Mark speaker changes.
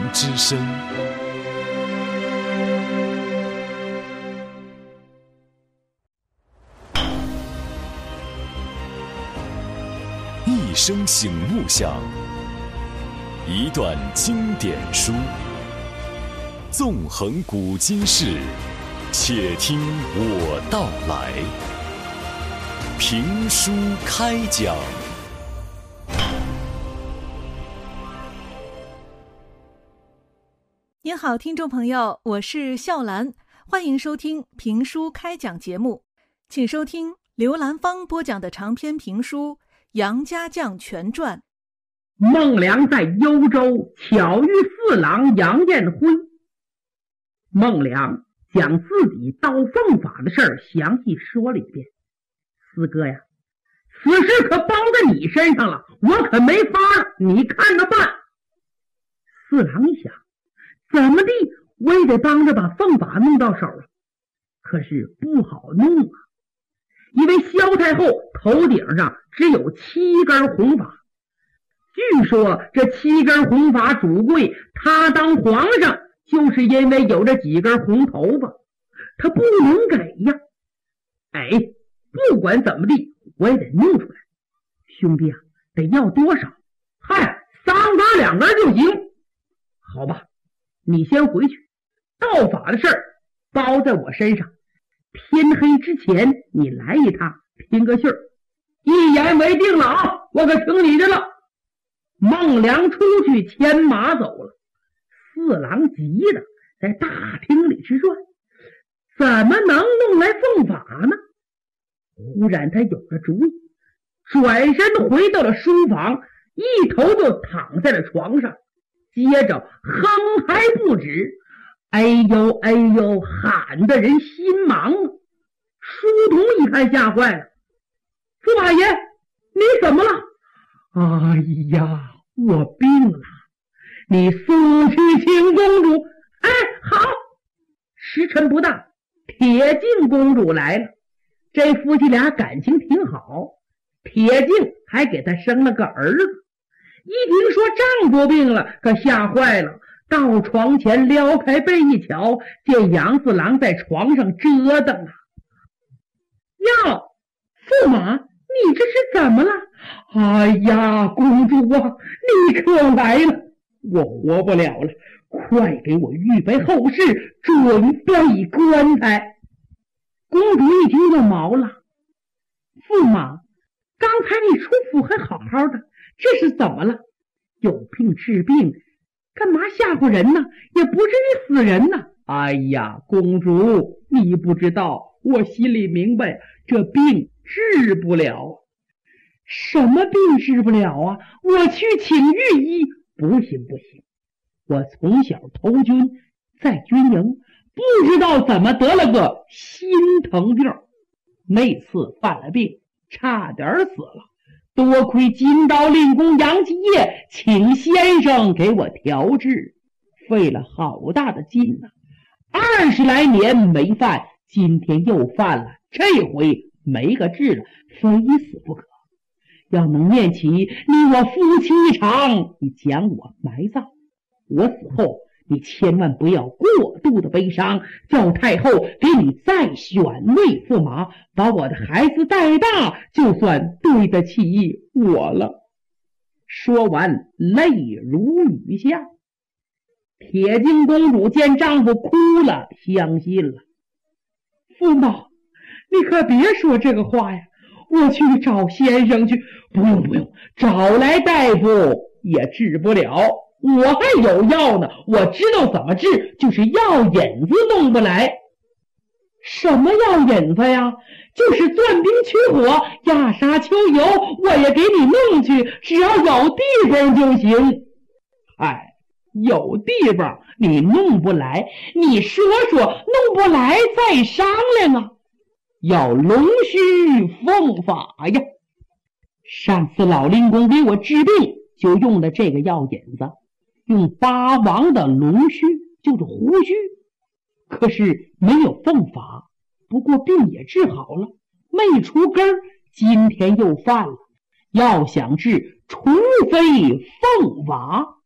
Speaker 1: 之声。一声醒目响，一段经典书，纵横古今事，且听我道来。评书开讲。
Speaker 2: 您好，听众朋友，我是笑兰，欢迎收听评书开讲节目，请收听刘兰芳播讲的长篇评书《杨家将全传》。
Speaker 3: 孟良在幽州巧遇四郎杨彦辉，孟良将自己盗凤法的事儿详细说了一遍。四哥呀，此事可包在你身上了，我可没法了，你看着办。四郎一想，怎么地我也得帮着把凤法弄到手了，可是不好弄啊，因为萧太后头顶上只有7根红发，据说这7根红发主贵他当皇上就是因为有这几根红头发，他不能给呀。不管怎么地我也得弄出来。兄弟啊，得要多少？嗨，3发2根就行。好吧，你先回去，盗法的事儿包在我身上，天黑之前你来一趟拼个信儿。一言为定了啊，我可听你的了。孟良出去牵马走了，四郎急的在大厅里直转，怎么能弄来凤法呢？忽然他有了主意，转身回到了书房，一头就躺在了床上，接着哼还不止，哎呦哎呦喊的人心忙啊。书童一看吓坏了，驸马爷你怎么了？哎呀，我病了，你速去请公主。好。时辰不大，铁镜公主来了，这夫妻俩感情挺好，铁镜还给他生了个儿子。一听说丈夫病了，可吓坏了，到床前撩开被一瞧，见杨四郎在床上折腾啊。哟，驸马你这是怎么了？哎呀，公主啊，你可来了，我活不了了，快给我预备后事，准备棺材。公主一听就毛了，驸马，刚才你出府还好好的，这是怎么了？有病治病，干嘛吓唬人呢？也不至于死人呢。哎呀，公主，你不知道，我心里明白，这病治不了。什么病治不了啊？我去请御医。不行，我从小投军，在军营不知道怎么得了个心疼病，那次犯了病，差点死了，多亏金刀令公杨继业请先生给我调治，费了好大的劲呢。20来年没犯，今天又犯了，这回没个治了，非死不可。要能念起你我夫妻一场，你将我埋葬，我死后你千万不要过度的悲伤，叫太后给你再选位驸马，把我的孩子带大，就算对得起我了。说完泪如雨下。铁镜公主见丈夫哭了，相信了。驸马，你可别说这个话呀，我去找先生去。不用，找来大夫也治不了，我还有药呢，我知道怎么治，就是药引子弄不来。什么药引子呀？就是钻冰驱火、压沙秋油，我也给你弄去，只要有地方就行。有地方你弄不来，你说弄不来再商量啊。要龙须凤法呀。上次老令公给我治病就用的这个药引子，用8王的龙须，就是胡须，可是没有凤法，不过病也治好了，没出根，今天又犯了。要想治，除非凤法。